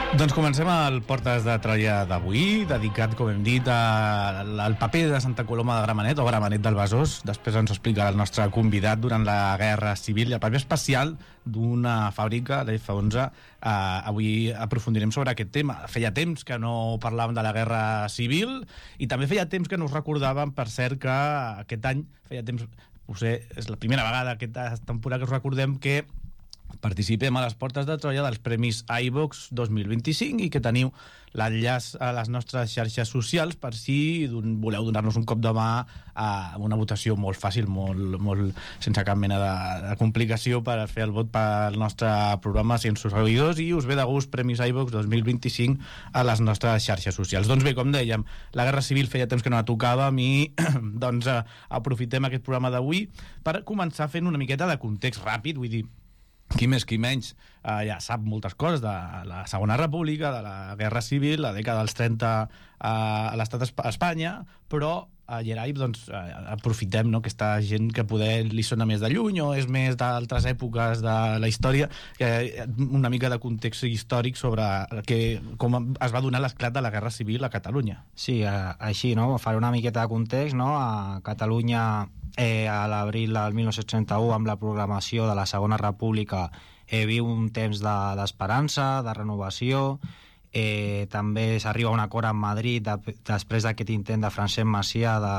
Doncs comencem el Portes de Troia d'avui, dedicat, com hem dit, al paper de Santa Coloma de Gramenet o Gramenet del Besòs. Després ens ho explicarà el nostre convidat durant la Guerra Civil i el paper especial d'una fàbrica, la F11. Avui aprofundirem sobre aquest tema. Feia temps que no parlàvem de la Guerra Civil i també feia temps que no us recordàvem, per cert, que aquest any, feia temps, potser és la primera vegada aquesta temporada que us recordem que participem a les Portes de Troia dels Premis iVox 2025 i que teniu l'enllaç a les nostres xarxes socials per si voleu donar-nos un cop de mà a una votació molt fàcil, molt sense cap mena de complicació per fer el vot pel nostre programa Sense Seguidors, i us ve de gust Premis iVox 2025 a les nostres xarxes socials. Doncs bé, com dèiem, la Guerra Civil feia temps que no la tocàvem i doncs aprofitem aquest programa d'avui per començar fent una miqueta de context ràpid, vull dir, qui més qui menys ja sap moltes coses de la Segona República, de la Guerra Civil, la dècada dels 30 a l'estat Espanya, però a Gerai doncs, aprofitem, no?, aquesta gent que poder li sona més de lluny o és més d'altres èpoques de la història, una mica de context històric sobre com es va donar l'esclat de la Guerra Civil a Catalunya. Sí, així, no?, faré una miqueta de context, no?, a Catalunya a l'abril del 1931, amb la proclamació de la Segona República, viu un temps d'esperança, de renovació. També s'arriba a un acord amb Madrid després d'aquest intent de Francesc Macià de